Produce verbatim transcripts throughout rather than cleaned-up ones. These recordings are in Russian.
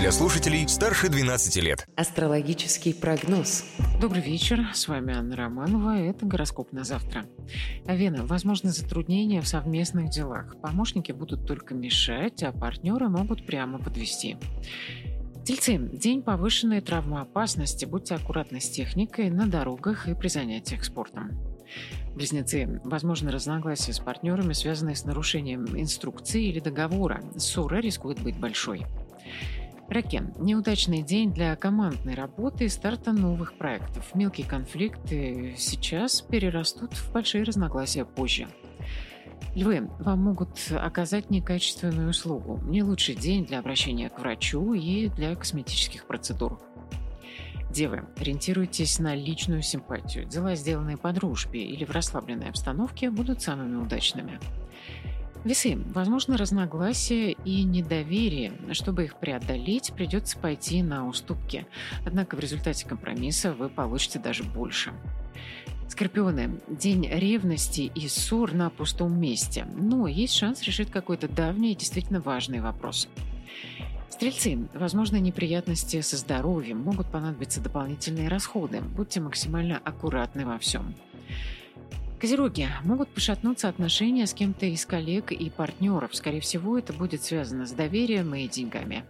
для слушателей старше двенадцати лет. Астрологический прогноз. Добрый вечер, с вами Анна Романова, это гороскоп на завтра. Вена, возможны затруднения в совместных делах. Помощники будут только мешать, а партнеры могут прямо подвести. Тельцы, день повышенной травмоопасности, будьте аккуратны с техникой на дорогах и при занятиях спортом. Близнецы, возможны разногласия с партнерами, связанные с нарушением инструкции или договора. Ссора рискует быть большой. Раки, неудачный день для командной работы и старта новых проектов. Мелкие конфликты сейчас перерастут в большие разногласия позже. Львы, вам могут оказать некачественную услугу. Не лучший день для обращения к врачу и для косметических процедур. Девы, ориентируйтесь на личную симпатию. Дела, сделанные по дружбе или в расслабленной обстановке, будут самыми удачными. Весы, возможно разногласия и недоверие. Чтобы их преодолеть, придется пойти на уступки. Однако в результате компромисса вы получите даже больше. Скорпионы, день ревности и ссор на пустом месте. Но есть шанс решить какой-то давний и действительно важный вопрос. Стрельцы, возможны неприятности со здоровьем, могут понадобиться дополнительные расходы. Будьте максимально аккуратны во всем. Козероги, могут пошатнуться отношения с кем-то из коллег и партнеров. Скорее всего, это будет связано с доверием и деньгами.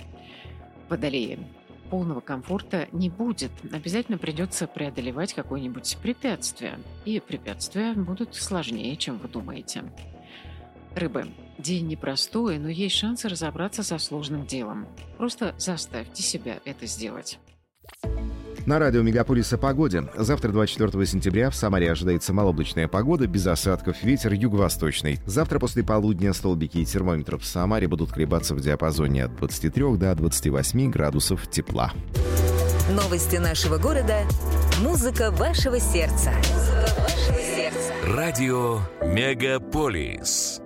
Водолеи, полного комфорта не будет. Обязательно придется преодолевать какое-нибудь препятствие. И препятствия будут сложнее, чем вы думаете. Рыбы, день непростой, но есть шансы разобраться со сложным делом. Просто заставьте себя это сделать. На радио Мегаполис о погоде. Завтра, двадцать четвёртого сентября, в Самаре ожидается малооблачная погода, без осадков, ветер юго-восточный. Завтра после полудня столбики термометров в Самаре будут колебаться в диапазоне от двадцати трёх до двадцати восьми градусов тепла. Новости нашего города. Музыка вашего сердца. Музыка вашего сердца. Радио Мегаполис.